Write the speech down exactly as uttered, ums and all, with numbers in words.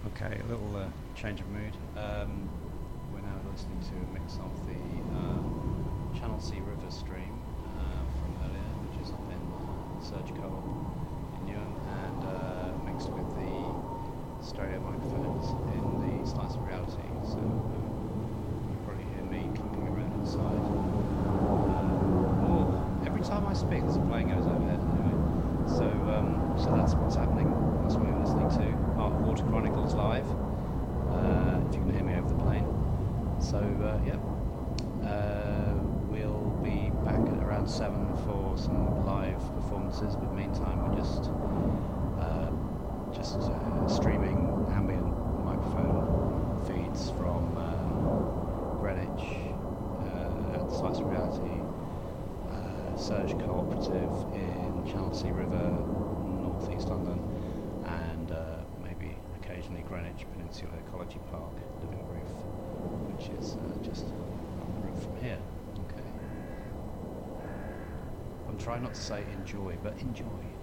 Okay, a little uh, change of mood. Um, we're now listening to a mix of the uh, Channel Sea River stream uh, from earlier, which is up in uh, Surge Co-op in Newham, and uh, mixed with the stereo microphones in the Slice of Reality. So uh, you probably hear me clumping around inside. Uh, oh, every time I speak, there's a plane goes overhead. Anyway. So, um, so that's what's happening. That's what you're listening to. Art of Water Chronicles live. Uh, if you can hear me over the plane. So, uh, yeah. Uh, we'll be back at around seven for some live performances. But meantime, we're just uh, just uh, streaming ambient microphone feeds from uh, Greenwich, uh, at Slice of Reality, uh, Surge Cooperative in Channel Sea River, North East London, and uh, maybe occasionally Greenwich Peninsula Ecology Park, Living Roof, which is uh, just up the roof from here. Okay. I'm trying not to say enjoy, but enjoy.